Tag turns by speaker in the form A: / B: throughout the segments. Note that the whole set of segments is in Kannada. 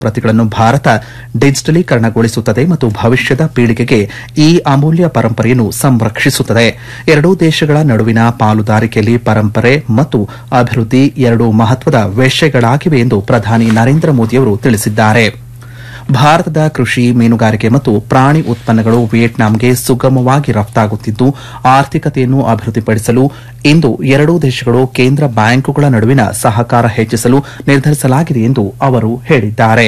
A: ಪ್ರತಿಗಳನ್ನು ಭಾರತ ಡಿಜಿಟಲೀಕರಣಗೊಳಿಸುತ್ತದೆ ಮತ್ತು ಭವಿಷ್ಯದ ಪೀಳಿಗೆಗೆ ಈ ಅಮೂಲ್ಯ ಪರಂಪರೆಯನ್ನು ಸಂರಕ್ಷಿಸುತ್ತದೆ. ಎರಡೂ ದೇಶಗಳ ನಡುವಿನ ಪಾಲುದಾರಿಕೆಯಲ್ಲಿ ಪರಂಪರೆ ಮತ್ತು ಅಭಿವೃದ್ಧಿ ಎರಡು ಮಹತ್ವದ ವಿಷಯಗಳಾಗಿವೆ ಎಂದು ಪ್ರಧಾನಿ ನರೇಂದ್ರ ಮೋದಿಯವರು ತಿಳಿಸಿದ್ದಾರೆ. ಭಾರತದ ಕೃಷಿ, ಮೀನುಗಾರಿಕೆ ಮತ್ತು ಪ್ರಾಣಿ ಉತ್ಪನ್ನಗಳು ವಿಯೆಟ್ನಾಂಗೆ ಸುಗಮವಾಗಿ ರಫ್ತಾಗುತ್ತಿದ್ದು, ಆರ್ಥಿಕತೆಯನ್ನು ಅಭಿವೃದ್ಧಿಪಡಿಸಲು ಇಂದು ಎರಡೂ ದೇಶಗಳು ಕೇಂದ್ರ ಬ್ಯಾಂಕುಗಳ ನಡುವಿನ ಸಹಕಾರ ಹೆಚ್ಚಿಸಲು ನಿರ್ಧರಿಸಲಾಗಿದೆ ಎಂದು ಅವರು ಹೇಳಿದ್ದಾರೆ.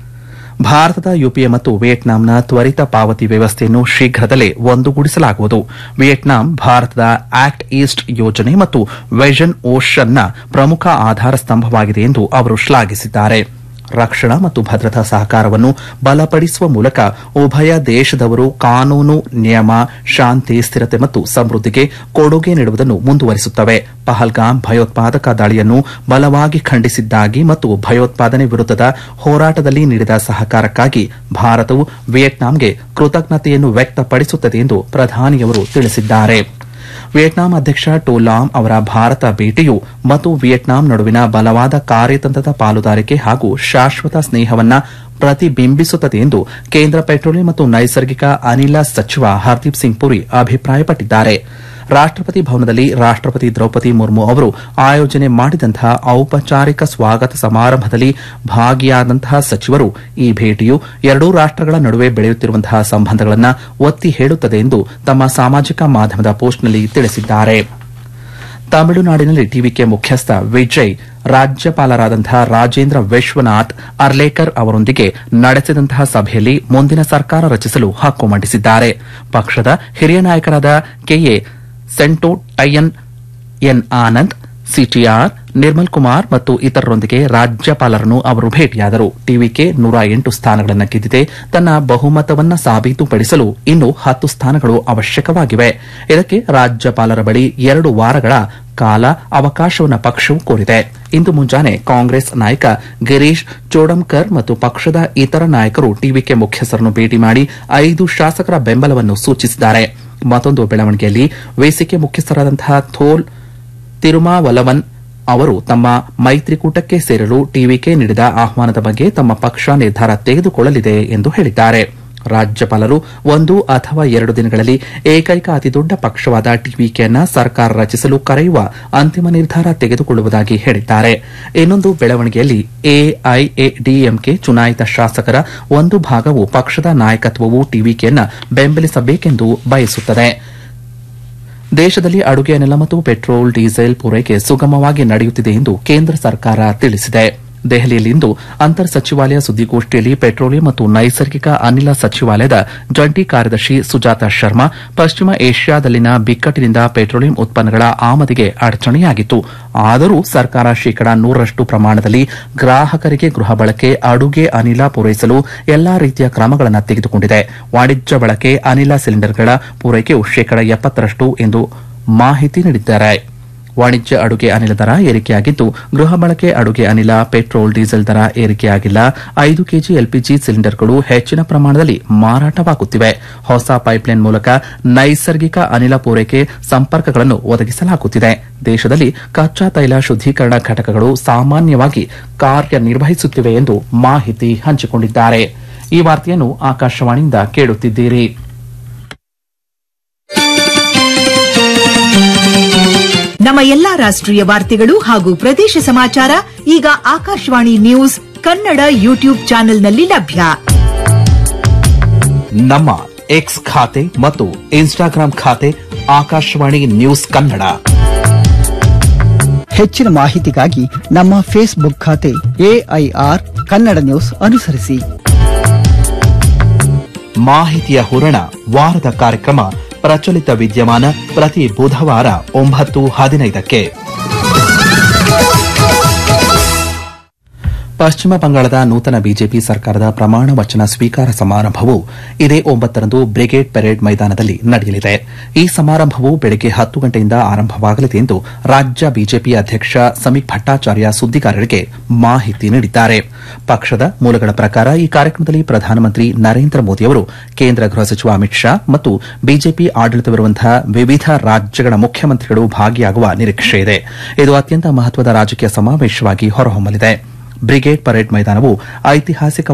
A: ಭಾರತದ ಯುಪಿಎ ಮತ್ತು ವಿಯೆಟ್ನಾಂನ ತ್ವರಿತ ಪಾವತಿ ವ್ಯವಸ್ಥೆಯನ್ನು ಶೀಘ್ರದಲ್ಲೇ ಒಂದುಗೂಡಿಸಲಾಗುವುದು. ವಿಯೆಟ್ನಾಂ ಭಾರತದ ಆಕ್ಟ್ ಈಸ್ಟ್ ಯೋಜನೆ ಮತ್ತು ವಿಷನ್ ಓಷನ್ನ ಪ್ರಮುಖ ಆಧಾರ ಸ್ತಂಭವಾಗಿದೆ ಎಂದು ಅವರು ಶ್ಲಾಘಿಸಿದ್ದಾರೆ. ರಕ್ಷಣಾ ಮತ್ತು ಭದ್ರತಾ ಸಹಕಾರವನ್ನು ಬಲಪಡಿಸುವ ಮೂಲಕ ಉಭಯ ದೇಶದವರು ಕಾನೂನು, ನಿಯಮ, ಶಾಂತಿ, ಸ್ಥಿರತೆ ಮತ್ತು ಸಮೃದ್ಧಿಗೆ ಕೊಡುಗೆ ನೀಡುವುದನ್ನು ಮುಂದುವರಿಸುತ್ತವೆ. ಪಹಲ್ಗಾಮ್ ಭಯೋತ್ಪಾದಕ ದಾಳಿಯನ್ನು ಬಲವಾಗಿ ಖಂಡಿಸಿದ್ದಾಗಿ ಮತ್ತು ಭಯೋತ್ಪಾದನೆ ವಿರುದ್ದದ ಹೋರಾಟದಲ್ಲಿ ನೀಡಿದ ಸಹಕಾರಕ್ಕಾಗಿ ಭಾರತವು ವಿಯೆಟ್ನಾಂಗೆ ಕೃತಜ್ಞತೆಯನ್ನು ವ್ಯಕ್ತಪಡಿಸುತ್ತದೆ ಎಂದು ಪ್ರಧಾನಿಯವರು ತಿಳಿಸಿದ್ದಾರೆ. ವಿಯೆಟ್ನಾಂ ಅಧ್ಯಕ್ಷ ಟೋ ಲಾಮ್ ಅವರ ಭಾರತ ಭೇಟಿಯು ಮತ್ತು ವಿಯೆಟ್ನಾಂ ನಡುವಿನ ಬಲವಾದ ಕಾರ್ಯತಂತ್ರದ ಪಾಲುದಾರಿಕೆ ಹಾಗೂ ಶಾಶ್ವತ ಸ್ನೇಹವನ್ನು ಪ್ರತಿಬಿಂಬಿಸುತ್ತದೆ ಎಂದು ಕೇಂದ್ರ ಪೆಟ್ರೋಲಿಯಂ ಮತ್ತು ನೈಸರ್ಗಿಕ ಅನಿಲ ಸಚಿವ ಹರ್ದೀಪ್ ಸಿಂಗ್ ಪುರಿ ಅಭಿಪ್ರಾಯಪಟ್ಟಿದ್ದಾರೆ. ರಾಷ್ಟಪತಿ ಭವನದಲ್ಲಿ ರಾಷ್ಟಪತಿ ದ್ರೌಪದಿ ಮುರ್ಮು ಅವರು ಆಯೋಜನೆ ಮಾಡಿದಂತಹ ಔಪಚಾರಿಕ ಸ್ವಾಗತ ಸಮಾರಂಭದಲ್ಲಿ ಭಾಗಿಯಾದಂತಹ ಸಚಿವರು ಈ ಭೇಟಿಯು ಎರಡೂ ರಾಷ್ಟಗಳ ನಡುವೆ ಬೆಳೆಯುತ್ತಿರುವಂತಹ ಸಂಬಂಧಗಳನ್ನು ಒತ್ತಿ ಹೇಳುತ್ತದೆ ಎಂದು ತಮ್ಮ ಸಾಮಾಜಿಕ ಮಾಧ್ಯಮದ ಪೋಸ್ಟ್ನಲ್ಲಿ ತಿಳಿಸಿದ್ದಾರೆ. ತಮಿಳುನಾಡಿನಲ್ಲಿ ಟಿವಿಕೆ ಮುಖ್ಯಸ್ಥ ವಿಜಯ್ ರಾಜ್ಯಪಾಲರಾದಂತಹ ರಾಜೇಂದ್ರ ವಿಶ್ವನಾಥ್ ಅರ್ಲೇಕರ್ ಅವರೊಂದಿಗೆ ನಡೆಸಿದಂತಹ ಸಭೆಯಲ್ಲಿ ಮುಂದಿನ ಸರ್ಕಾರ ರಚಿಸಲು ಹಕ್ಕು ಮಂಡಿಸಿದ್ದಾರೆ. ಪಕ್ಷದ ಹಿರಿಯ ನಾಯಕರಾದ K A ಸೆಂಟೋಟಯ್ಯನ್, N Anand, CTR, Nirmal Kumar ಮತ್ತು ಇತರರೊಂದಿಗೆ ರಾಜ್ಯಪಾಲರನ್ನು ಅವರು ಭೇಟಿಯಾದರು. ಟಿವಿಕೆ 108 ಸ್ಥಾನಗಳನ್ನು ಗೆದ್ದಿದೆ. ತನ್ನ ಬಹುಮತವನ್ನು ಸಾಬೀತುಪಡಿಸಲು ಇನ್ನೂ 10 ಸ್ಥಾನಗಳು ಅವಶ್ಯಕವಾಗಿವೆ. ಇದಕ್ಕೆ ರಾಜ್ಯಪಾಲರ ಬಳಿ 2 ವಾರಗಳ ಕಾಲ ಅವಕಾಶವನ್ನು ಪಕ್ಷವು ಕೋರಿದೆ. ಇಂದು ಮುಂಜಾನೆ ಕಾಂಗ್ರೆಸ್ ನಾಯಕ ಗಿರೀಶ್ ಚೋಡಂಕರ್ ಮತ್ತು ಪಕ್ಷದ ಇತರ ನಾಯಕರು ಟಿವಿಕೆ ಮುಖ್ಯಸ್ಥರನ್ನು ಭೇಟಿ ಮಾಡಿ 5 ಶಾಸಕರ ಬೆಂಬಲವನ್ನು ಸೂಚಿಸಿದ್ದಾರೆ. ಮತ್ತೊಂದು ಬೆಳವಣಿಗೆಯಲ್ಲಿ ವೇಸಿಕೆ ಮುಖ್ಯಸ್ಥರಾದಂತಹ ಥೋಲ್ ತಿರುಮಾವಲವನ್ ಅವರು ತಮ್ಮ ಮೈತ್ರಿಕೂಟಕ್ಕೆ ಸೇರಲು ಟಿವಿಕೆ ನೀಡಿದ ಆಹ್ವಾನದ ಬಗ್ಗೆ ತಮ್ಮ ಪಕ್ಷ ನಿರ್ಧಾರ ತೆಗೆದುಕೊಳ್ಳಲಿದೆ ಎಂದು ಹೇಳಿದ್ದಾರೆ. ರಾಜ್ಯಪಾಲರು 1 ಅಥವಾ 2 ದಿನಗಳಲ್ಲಿ ಏಕೈಕ ಅತಿದೊಡ್ಡ ಪಕ್ಷವಾದ ಟಿವಿಕೆಯನ್ನು ಸರ್ಕಾರ ರಚಿಸಲು ಕರೆಯುವ ಅಂತಿಮ ನಿರ್ಧಾರ ತೆಗೆದುಕೊಳ್ಳುವುದಾಗಿ ಹೇಳಿದ್ದಾರೆ. ಇನ್ನೊಂದು ಬೆಳವಣಿಗೆಯಲ್ಲಿ ಎಐಎಡಿಎಂಕೆ ಚುನಾಯಿತ ಶಾಸಕರ ಒಂದು ಭಾಗವು ಪಕ್ಷದ ನಾಯಕತ್ವವು ಟಿವಿಕೆಯನ್ನು ಬೆಂಬಲಿಸಬೇಕೆಂದು ಬಯಸುತ್ತದೆ. ದೇಶದಲ್ಲಿ ಅಡುಗೆ ಅನಿಲ ಮತ್ತು ಪೆಟ್ರೋಲ್, ಡೀಸೆಲ್ ಪೂರೈಕೆ ಸುಗಮವಾಗಿ ನಡೆಯುತ್ತಿದೆ ಎಂದು ಕೇಂದ್ರ ಸರ್ಕಾರ ತಿಳಿಸಿದೆ. ದೆಹಲಿಯಲ್ಲಿಂದು ಅಂತರ್ ಸಚಿವಾಲಯ ಸುದ್ದಿಗೋಷ್ಠಿಯಲ್ಲಿ ಪೆಟ್ರೋಲಿಯಂ ಮತ್ತು ನೈಸರ್ಗಿಕ ಅನಿಲ ಸಚಿವಾಲಯದ ಜಂಟಿ ಕಾರ್ಯದರ್ಶಿ ಸುಜಾತಾ ಶರ್ಮಾ, ಪಶ್ಚಿಮ ಏಷ್ಯಾದಲ್ಲಿನ ಬಿಕ್ಕಟ್ಟಿನಿಂದ ಪೆಟ್ರೋಲಿಯಂ ಉತ್ಪನ್ನಗಳ ಆಮದಿಗೆ ಅಡಚಣೆಯಾಗಿತ್ತು. ಆದರೂ ಸರ್ಕಾರ ಶೇಕಡಾ 100ರಷ್ಟು ಪ್ರಮಾಣದಲ್ಲಿ ಗ್ರಾಹಕರಿಗೆ ಗೃಹ ಬಳಕೆ ಅಡುಗೆ ಅನಿಲ ಪೂರೈಸಲು ಎಲ್ಲಾ ರೀತಿಯ ಕ್ರಮಗಳನ್ನು ತೆಗೆದುಕೊಂಡಿದೆ. ವಾಣಿಜ್ಯ ಬಳಕೆ ಅನಿಲ ಸಿಲಿಂಡರ್ಗಳ ಪೂರೈಕೆಯು ಶೇಕಡಾ 70ರಷ್ಟು ಎಂದು ಮಾಹಿತಿ ನೀಡಿದ್ದಾರೆ. ವಾಣಿಜ್ಯ ಅಡುಗೆ ಅನಿಲ ದರ ಏರಿಕೆಯಾಗಿದ್ದು, ಗೃಹ ಬಳಕೆ ಅಡುಗೆ ಅನಿಲ, ಪೆಟ್ರೋಲ್, ಡೀಸೆಲ್ ದರ ಏರಿಕೆಯಾಗಿಲ್ಲ. 5 ಕೆಜಿ ಎಲ್ಪಿಜಿ ಸಿಲಿಂಡರ್ಗಳು ಹೆಚ್ಚಿನ ಪ್ರಮಾಣದಲ್ಲಿ ಮಾರಾಟವಾಗುತ್ತಿವೆ. ಹೊಸ ಪೈಪ್ಲೈನ್ ಮೂಲಕ ನೈಸರ್ಗಿಕ ಅನಿಲ ಪೂರೈಕೆ ಸಂಪರ್ಕಗಳನ್ನು ಒದಗಿಸಲಾಗುತ್ತಿದೆ. ದೇಶದಲ್ಲಿ ಕಚ್ಚಾ ತೈಲ ಶುದ್ದೀಕರಣ ಘಟಕಗಳು ಸಾಮಾನ್ಯವಾಗಿ ಕಾರ್ಯನಿರ್ವಹಿಸುತ್ತಿವೆ ಎಂದು ಮಾಹಿತಿ ಹಂಚಿಕೊಂಡಿದ್ದಾರೆ. ಈ ವಾರ್ತೆಯನ್ನು ಆಕಾಶವಾಣಿಯಿಂದ ಕೇಳುತ್ತಿದ್ದೀರಿ.
B: ನಮ್ಮ ಎಲ್ಲಾ ರಾಷ್ಟ್ರೀಯ ವಾರ್ತೆಗಳು ಹಾಗೂ ಪ್ರದೇಶ ಸಮಾಚಾರ ಈಗ ಆಕಾಶವಾಣಿ ನ್ಯೂಸ್ ಕನ್ನಡ ಯೂಟ್ಯೂಬ್ ಚಾನೆಲ್ನಲ್ಲಿ ಲಭ್ಯ.
A: ನಮ್ಮ ಎಕ್ಸ್ ಖಾತೆ ಮತ್ತು ಇನ್ಸ್ಟಾಗ್ರಾಂ ಖಾತೆ ಆಕಾಶವಾಣಿ ನ್ಯೂಸ್ ಕನ್ನಡ.
C: ಹೆಚ್ಚಿನ ಮಾಹಿತಿಗಾಗಿ ನಮ್ಮ ಫೇಸ್ಬುಕ್ ಖಾತೆ ಎಐಆರ್ ಕನ್ನಡ ನ್ಯೂಸ್ ಅನುಸರಿಸಿ.
A: ಮಾಹಿತಿಯ ಹೂರಣ ವಾರದ ಕಾರ್ಯಕ್ರಮ ಪ್ರಚಲಿತ ವಿದ್ಯಮಾನ ಪ್ರತಿ ಬುಧವಾರ 9:15ಕ್ಕೆ. ಪಶ್ಚಿಮ ಬಂಗಾಳದ ನೂತನ ಬಿಜೆಪಿ ಸರ್ಕಾರದ ಪ್ರಮಾಣ ವಚನ ಸ್ವೀಕಾರ ಸಮಾರಂಭವು ಇದೇ 9ರಂದು ಬ್ರಿಗೇಡ್ ಪೆರೇಡ್ ಮೈದಾನದಲ್ಲಿ ನಡೆಯಲಿದೆ. ಈ ಸಮಾರಂಭವು ಬೆಳಗ್ಗೆ 10 ಗಂಟೆಯಿಂದ ಆರಂಭವಾಗಲಿದೆ ಎಂದು ರಾಜ್ಯ ಬಿಜೆಪಿ ಅಧ್ಯಕ್ಷ ಸಮೀಕ್ ಭಟ್ಟಾಚಾರ್ಯ ಸುದ್ದಿಗಾರರಿಗೆ ಮಾಹಿತಿ ನೀಡಿದ್ದಾರೆ. ಪಕ್ಷದ ಮೂಲಗಳ ಪ್ರಕಾರ ಈ ಕಾರ್ಯಕ್ರಮದಲ್ಲಿ ಪ್ರಧಾನಮಂತ್ರಿ ನರೇಂದ್ರ ಮೋದಿ ಅವರು, ಕೇಂದ್ರ ಗೃಹ ಸಚಿವ ಅಮಿತ್ ಶಾ ಮತ್ತು ಬಿಜೆಪಿ ಆಡಳಿತವಿರುವಂತಹ ವಿವಿಧ ರಾಜ್ಯಗಳ ಮುಖ್ಯಮಂತ್ರಿಗಳು ಭಾಗಿಯಾಗುವ ನಿರೀಕ್ಷೆಯಿದೆ. ಇದು ಅತ್ಯಂತ ಮಹತ್ವದ ರಾಜಕೀಯ ಸಮಾವೇಶವಾಗಿ ಹೊರಹೊಮ್ಮಲಿದೆ. ಬ್ರಿಗೇಡ್ ಪರೇಡ್ ಮೈದಾನವು ಐತಿಹಾಸಿಕ